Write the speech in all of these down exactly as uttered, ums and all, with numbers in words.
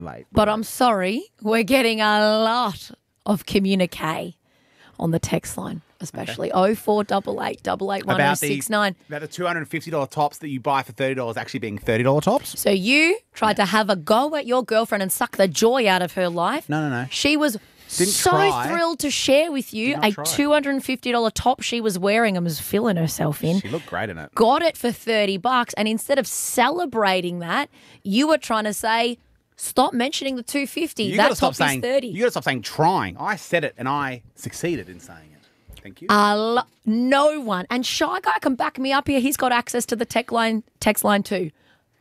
late. But I'm sorry, we're getting a lot of communique on the text line, especially oh four eight eight, eight eight one oh six nine. About the two hundred fifty dollars tops that you buy for thirty dollars actually being thirty dollars tops. So you tried to have a go at your girlfriend and suck the joy out of her life. No, no, no. She was Didn't so try. thrilled to share with you Did not a try. two hundred fifty dollars top she was wearing and was filling herself in. She looked great in it. Got it for thirty bucks, and instead of celebrating that, you were trying to say, stop mentioning the two hundred fifty dollars. You That gotta top stop saying, is thirty dollars. You got to stop saying trying. I said it and I succeeded in saying it. Thank you. A lo- no one. And Shy Guy can back me up here. He's got access to the tech line, text line too.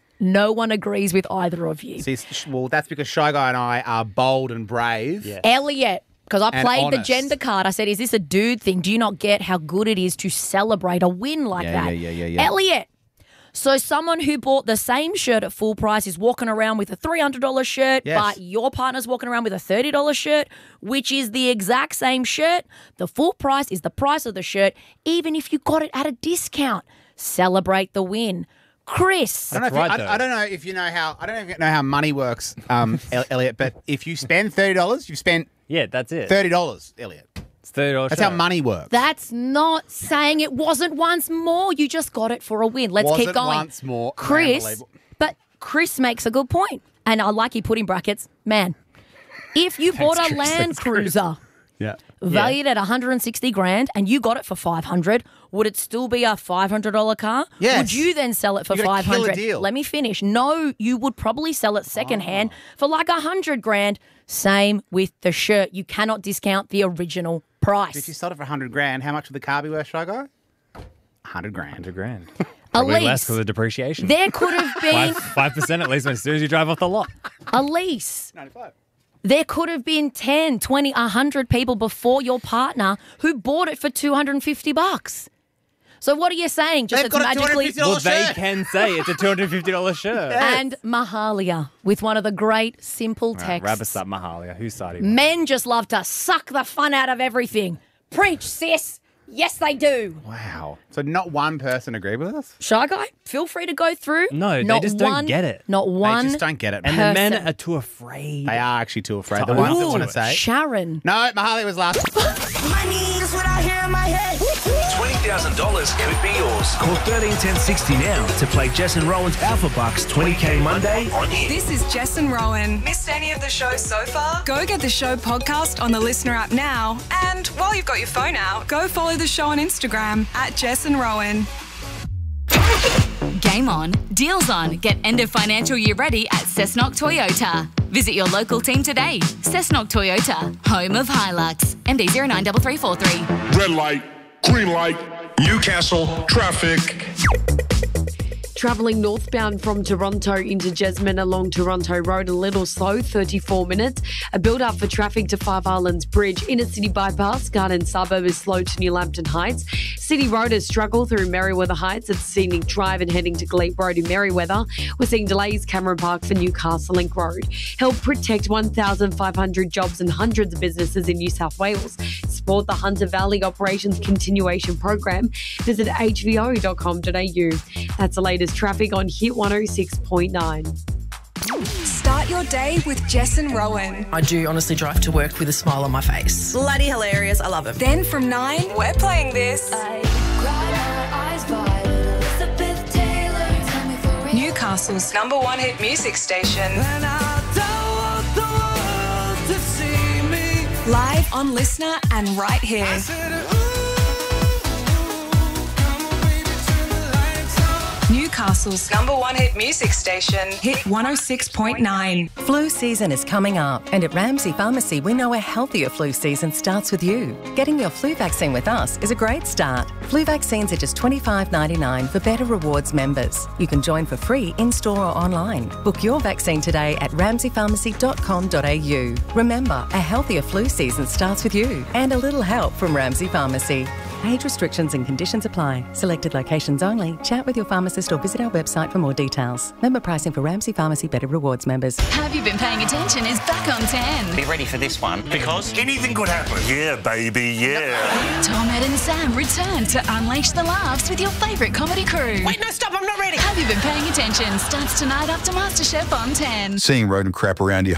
No one agrees with either of you. See, well, that's because Shy Guy and I are bold and brave. Yeah. Elliot, because I And played the honest. gender card. I said, is this a dude thing? Do you not get how good it is to celebrate a win like Yeah, that? yeah, yeah, yeah, yeah. Elliot. So someone who bought the same shirt at full price is walking around with a three hundred dollars shirt, Yes. but your partner's walking around with a thirty dollars shirt, which is the exact same shirt. The full price is the price of the shirt, even if you got it at a discount. Celebrate the win. Chris. I don't, know if right, you, though. I, I don't know if you know how I don't know if you know how money works, um, El- Elliot. But if you spend thirty dollars, you've spent Yeah, that's it. thirty dollars, Elliot. It's thirty dollars. That's how money works. That's not saying it wasn't once more. You just got it for a win. Let's Wasn't keep going. once more. Chris, Unbelievable. but Chris makes a good point. And I like he put in brackets, man, if you bought a Chris. Land Thanks, Chris. Cruiser Yeah. valued at one hundred sixty grand and you got it for five hundred, would it still be a five hundred dollars car? Yes. Would you then sell it for You gotta five hundred? kill a deal. Let me finish. No, you would probably sell it secondhand for like one hundred grand. Same with the shirt. You cannot discount the original price. If you sold it for a hundred grand, how much would the car be worth, Shy Guy? A hundred grand. Hundred grand. Probably Elise, less because of depreciation. there could have been Five percent at least as soon as you drive off the lot. Elise. Ninety-five. There could have been ten, twenty, one hundred people before your partner who bought it for two hundred fifty bucks. So what are you saying? Just They've it's got a magically... $two hundred fifty dollars Well, they shirt. can say it's a two hundred fifty dollars shirt. And Mahalia with one of the great simple Right, texts. wrap us up, Mahalia. Whose side are you on? Men just love to suck the fun out of everything. Preach, sis. Yes, they do. Wow. So not one person agreed with us? Shy Guy, feel free to go through. No, they Not just don't one- get it. Not one. They just don't get it. And man. the men person. are too afraid. They are actually too afraid. The To ones that own want to it. say. Sharon. No, Mahalia was last. Money is what I hear in my head. twenty thousand dollars could be yours. Call thirteen ten sixty now to play Jess and Rowan's Alpha Bucks twenty K Monday on here. This is Jess and Rowan. Missed any of the show so far? Go get the show podcast on the Listener app now. And while you've got your phone out, go follow the show on Instagram at Jess and Rowan. Game on, deals on. Get end of financial year ready at Cessnock Toyota. Visit your local team today. Cessnock Toyota, home of Hilux. M D zero nine three three four three. Red light, green light, Newcastle, traffic. Travelling northbound from Toronto into Jasmine along Toronto Road, a little slow, thirty-four minutes. A build-up for traffic to Five Islands Bridge. Inner City Bypass, Garden Suburb is slow to New Lambton Heights. City Roaders struggle through Merriweather Heights at Scenic Drive and heading to Glebe Road in Merriweather. We're seeing delays Cameron Park for Newcastle Link Road. Help protect one thousand five hundred jobs and hundreds of businesses in New South Wales. Support the Hunter Valley Operations Continuation Program. Visit h v o dot com dot a u. That's the latest traffic on Hit one oh six point nine. Start your day with Jess and Rowan. I do honestly drive to work with a smile on my face. Bloody hilarious. I love it. Then from nine, we're playing this. Newcastle's number one hit music station. Live on Listener and right here. Newcastle's number one hit music station, Hit one oh six point nine. Flu season is coming up, and at Ramsay Pharmacy, we know a healthier flu season starts with you. Getting your flu vaccine with us is a great start. Flu vaccines are just twenty-five dollars ninety-nine for Better Rewards members. You can join for free in-store or online. Book your vaccine today at ramsay pharmacy dot com dot a u. Remember, a healthier flu season starts with you, and a little help from Ramsay Pharmacy. Age restrictions and conditions apply. Selected locations only. Chat with your pharmacist or visit our website for more details. Member pricing for Ramsay Pharmacy Better Rewards members. Have You Been Paying Attention is back on ten. Be ready for this one because anything could happen. Yeah, baby, yeah. Tom, Ed and Sam return to unleash the laughs with your favourite comedy crew. Wait, no, stop. I'm not ready. Have You Been Paying Attention starts tonight after MasterChef on ten. Seeing rodent crap around your